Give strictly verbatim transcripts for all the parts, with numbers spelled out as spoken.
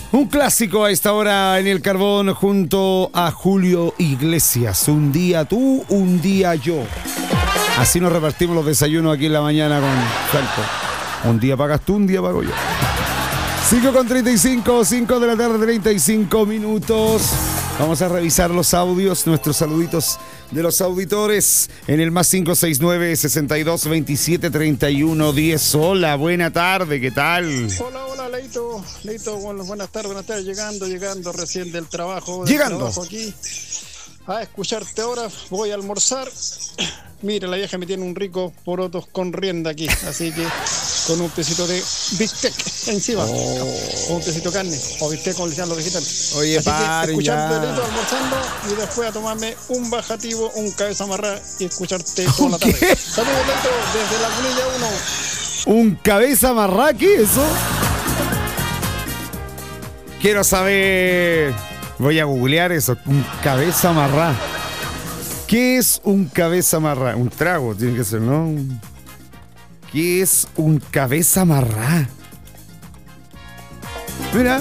Un clásico a esta hora en el Carbón junto a Julio Iglesias. Un día tú, un día yo. Así nos repartimos los desayunos aquí en la mañana con Franco. Un día pagas tú, un día pago yo. cinco con treinta y cinco, cinco de la tarde, treinta y cinco minutos. Vamos a revisar los audios, nuestros saluditos de los auditores en el más cinco seis nueve, sesenta y dos, veintisiete, treinta y uno, diez. Hola, buena tarde, ¿qué tal? Hola, hola, Leito. Leito, bueno, buenas tardes, buenas tardes. Llegando, llegando recién del trabajo. Del Llegando. Trabajo aquí a escucharte ahora. Voy a almorzar. Mira, la vieja me tiene un rico porotos con rienda aquí, así que con un pesito de bistec encima, oh. O un pesito de carne, o bistec como le decían los vegetales. Oye, así paren que escucharte, ya. Leito, almorzando y después a tomarme un bajativo, un cabeza amarrada y escucharte toda la tarde. ¿Qué? Saludos, Leito, desde la Punilla uno. ¿Un cabeza marraqui, eso? Quiero saber. Voy a googlear eso. Un cabeza marrá. ¿Qué es un cabeza marrá? Un trago, tiene que ser, ¿no? ¿Qué es un cabeza marrá? Mira.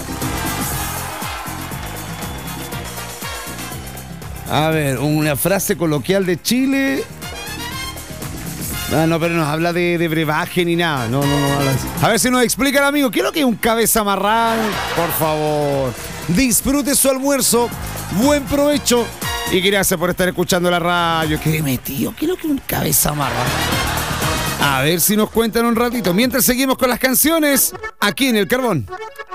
A ver, una frase coloquial de Chile. Ah, no, pero no habla de, de brebaje ni nada. No, no, no habla así. A ver si nos explica el amigo. ¿Qué es lo que es un cabeza marrá? Por favor. Disfrute su almuerzo. Buen provecho. Y gracias por estar escuchando la radio. Qué metido. ¿Qué es lo que es un cabeza marrá? A ver si nos cuentan un ratito. Mientras seguimos con las canciones aquí en El Carbón.